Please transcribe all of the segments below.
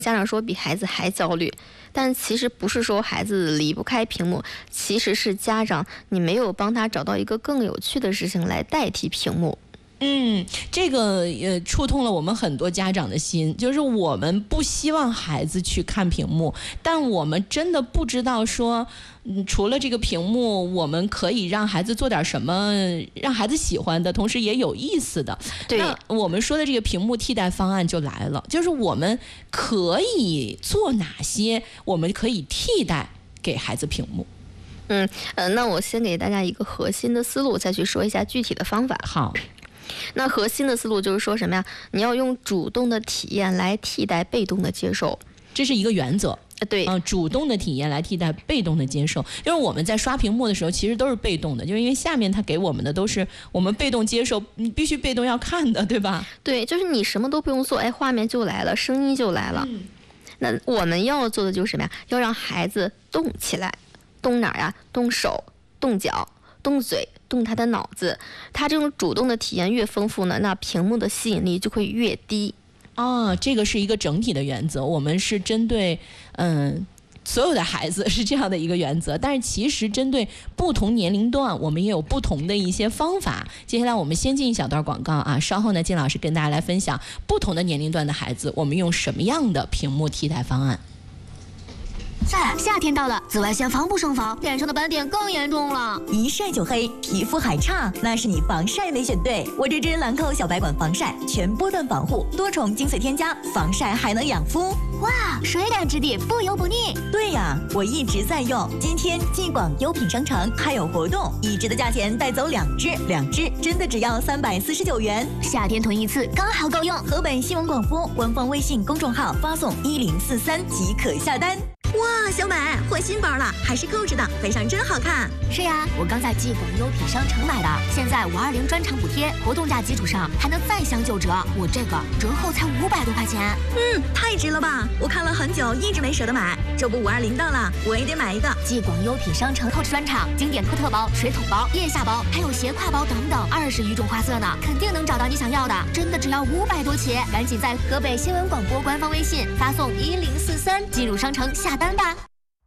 家长说比孩子还焦虑，但其实不是说孩子离不开屏幕，其实是家长你没有帮他找到一个更有趣的事情来代替屏幕。 这个触痛了我们很多家长的心，就是我们不希望孩子去看屏幕，但我们真的不知道说，除了这个屏幕，我们可以让孩子做点什么，让孩子喜欢的，同时也有意思的。 对， 那我们说的这个屏幕替代方案就来了，就是我们可以做哪些，我们可以替代给孩子屏幕。 那我先给大家一个核心的思路，再去说一下具体的方法。 好。 那核心的思路就是说什么呀？你要用主动的体验来替代被动的接受， 这是一个原则。 对， 主动的体验来替代被动的接受。因为我们在刷屏幕的时候，其实都是被动的，就是因为下面他给我们的都是我们被动接受，你必须被动要看的，对吧？ 对，就是你什么都不用做，画面就来了，声音就来了。那我们要做的就是什么呀？要让孩子动起来，动哪儿呀？动手，动脚，动嘴。动他的脑子，他这种主动的体验越丰富呢，那屏幕的吸引力就会越低。 这个是一个整体的原则，我们是针对所有的孩子是这样的一个原则，但是其实针对不同年龄段，我们也有不同的一些方法。接下来我们先进一小段广告啊，稍后呢，金老师跟大家来分享不同的年龄段的孩子，我们用什么样的屏幕替代方案。 夏天到了，紫外线防不胜防，脸上的斑点更严重了。 一晒就黑，皮肤还差，那是你防晒没选对。我这支兰蔻小白管防晒，全波段防护，多重精粹添加，防晒还能养肤。 哇，水感质地，不油不腻。 对呀，我一直在用。今天继广优品商城还有活动，一支的价钱带走2支，2支真的只要349元。 夏天囤一次刚好够用。 河北新闻广播官方微信公众号发送1043即可下单。哇，小美换新包了，还是购置的，背上真好看。 是呀，我刚在继广优品商城买的，现在520专场补贴，活动价基础上还能再享9折，我这个折后才500多块钱。 太值了吧！我看了很久，一直没舍得买，这不520到了，我也得买一个。 继广优品商城购置专场，经典托特包、水桶包、腋下包，还有斜挎包等等，20余种花色呢，肯定能找到你想要的，真的只要500多起，赶紧在河北新闻广播官方微信发送1043进入商城下单吧。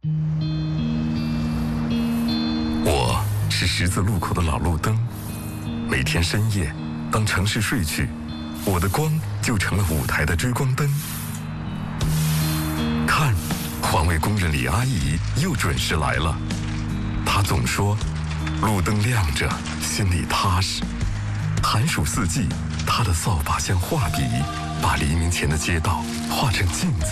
我是十字路口的老路灯，每天深夜，当城市睡去，我的光就成了舞台的追光灯。看，环卫工人李阿姨又准时来了。她总说，路灯亮着，心里踏实。寒暑四季，她的扫把像画笔，把黎明前的街道画成镜子。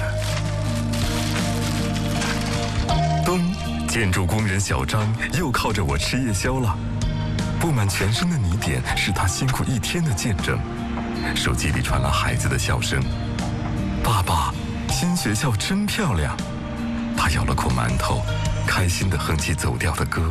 冬，建筑工人小张又靠着我吃夜宵了。布满全身的泥点是他辛苦一天的见证。手机里传来孩子的笑声：“爸爸，新学校真漂亮。”他咬了口馒头，开心地哼起走调的歌。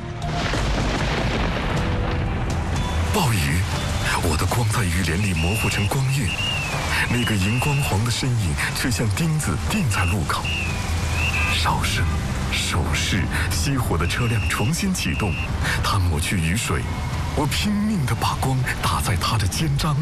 暴雨，我的光在雨帘里模糊成光晕，那个荧光黄的身影却像钉子钉在路口。哨声、手势，熄火的车辆重新启动，他抹去雨水，我拼命地把光打在他的肩章。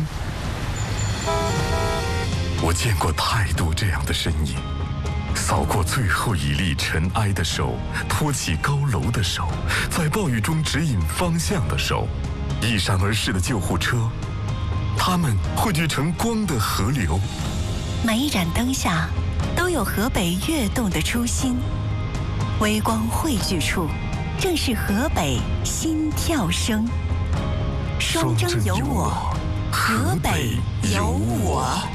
我见过太多这样的身影，扫过最后一粒尘埃的手，托起高楼的手，在暴雨中指引方向的手，一闪而逝的救护车，它们汇聚成光的河流。 每一盏灯下都有河北跃动的初心，微光汇聚处，正是河北心跳声。双征有我，河北有我。